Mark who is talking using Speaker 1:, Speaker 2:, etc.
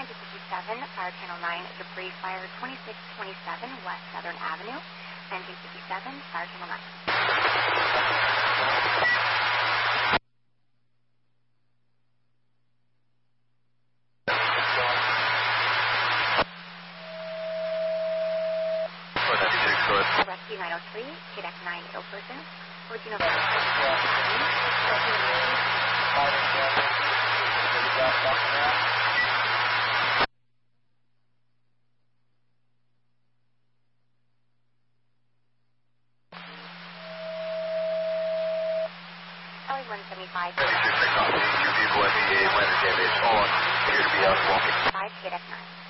Speaker 1: 57, Fire Channel 9, debris fire 2627 West Southern Avenue. Engine 57, Fire Channel 9. Rescue 903, KDEC 9 ill person, 14 over LA 175.
Speaker 2: Two people in the wind damage on. Appear to be out walking.
Speaker 1: 5 KDEC 9.